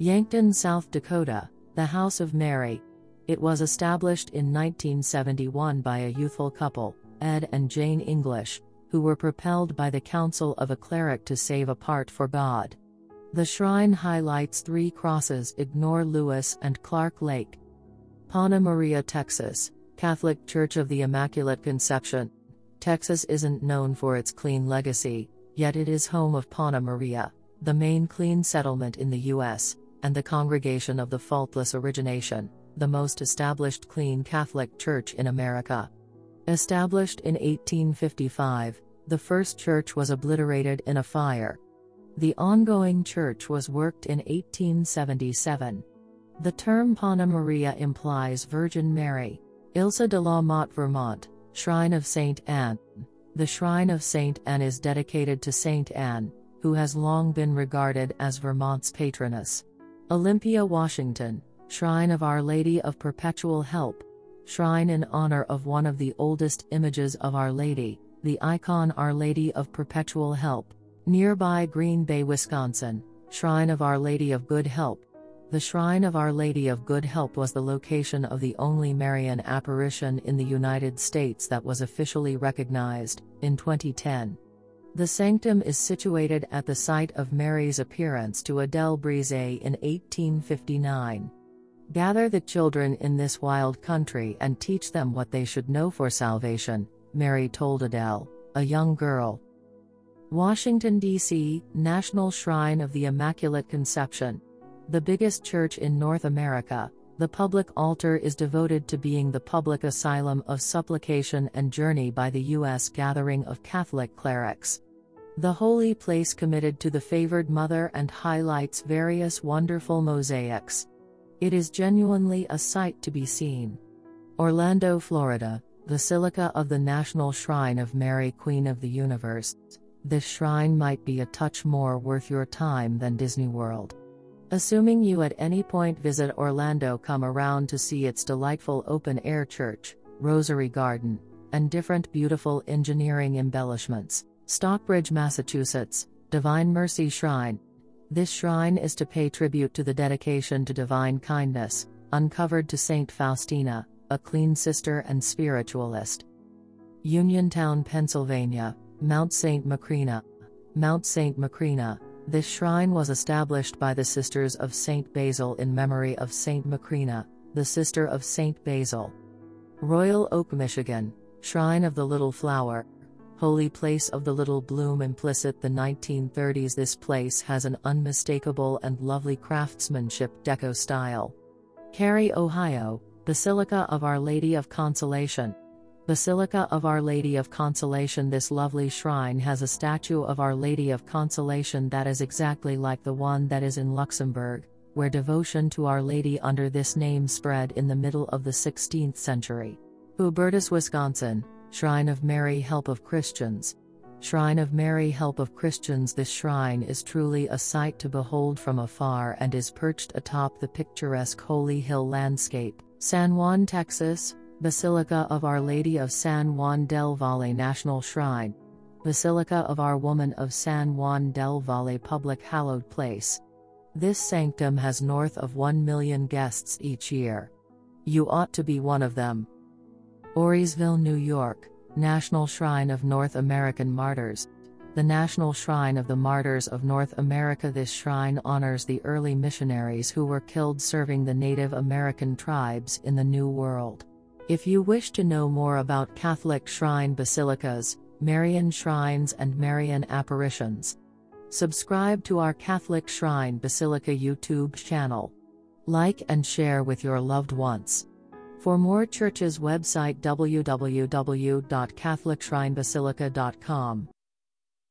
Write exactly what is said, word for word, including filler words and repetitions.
Yankton, South Dakota, the House of Mary. It was established in nineteen seventy-one by a youthful couple, Ed and Jane English, who were propelled by the counsel of a cleric to save a part for God. The shrine highlights three crosses. Ignore Lewis and Clark Lake. Pana Maria, Texas, Catholic Church of the Immaculate Conception. Texas isn't known for its clean legacy, yet it is home of Pana Maria, the main clean settlement in the U S, and the Congregation of the Faultless Origination, the most established clean Catholic church in America. Established in eighteen fifty-five, the first church was obliterated in a fire. The ongoing church was worked in eighteen seventy-seven. The term Pana Maria implies Virgin Mary. Ilse de la Motte, Vermont, Shrine of Saint Anne. The Shrine of Saint Anne is dedicated to Saint Anne, who has long been regarded as Vermont's patroness. Olympia, Washington, Shrine of Our Lady of Perpetual Help. Shrine in honor of one of the oldest images of Our Lady, the icon Our Lady of Perpetual Help. Nearby, Green Bay, Wisconsin, Shrine of Our Lady of Good Help. The Shrine of Our Lady of Good Help was the location of the only Marian apparition in the United States that was officially recognized, in twenty ten. The sanctum is situated at the site of Mary's appearance to Adele Brizet in eighteen fifty-nine. Gather the children in this wild country and teach them what they should know for salvation, Mary told Adele, a young girl. Washington, D C, National Shrine of the Immaculate Conception. The biggest church in North America, the public altar is devoted to being the public asylum of supplication and journey by the U S gathering of Catholic clerics. The holy place committed to the favored mother and highlights various wonderful mosaics. It is genuinely a sight to be seen. Orlando, Florida, Basilica of the National Shrine of Mary, Queen of the Universe. This shrine might be a touch more worth your time than Disney World. Assuming you at any point visit Orlando, come around to see its delightful open-air church, Rosary Garden, and different beautiful engineering embellishments. Stockbridge, Massachusetts, Divine Mercy Shrine. This shrine is to pay tribute to the dedication to divine kindness, uncovered to Saint Faustina, a clean sister and spiritualist. Uniontown, Pennsylvania, Mount Saint Macrina. Mount Saint Macrina. This shrine was established by the Sisters of Saint Basil in memory of Saint Macrina, the sister of Saint Basil. Royal Oak, Michigan, Shrine of the Little Flower. Holy Place of the Little Bloom. Implicit the nineteen thirties. This place has an unmistakable and lovely craftsmanship deco style. Cary, Ohio, Basilica of Our Lady of Consolation. Basilica of Our Lady of Consolation. This lovely shrine has a statue of Our Lady of Consolation that is exactly like the one that is in Luxembourg, where devotion to Our Lady under this name spread in the middle of the sixteenth century. Hubertus, Wisconsin, Shrine of Mary, Help of Christians. Shrine of Mary, Help of Christians. This shrine is truly a sight to behold from afar and is perched atop the picturesque Holy Hill landscape. San Juan, Texas, Basilica of Our Lady of San Juan del Valle National Shrine. Basilica of Our Woman of San Juan del Valle Public Hallowed Place. This sanctum has north of one million guests each year. You ought to be one of them. Voorheesville, New York, National Shrine of North American Martyrs. The National Shrine of the Martyrs of North America. This shrine honors the early missionaries who were killed serving the Native American tribes in the New World. If you wish to know more about Catholic shrine basilicas, Marian shrines and Marian apparitions, subscribe to our Catholic Shrine Basilica YouTube channel. Like and share with your loved ones. For more churches, website w w w dot catholic shrine basilica dot com.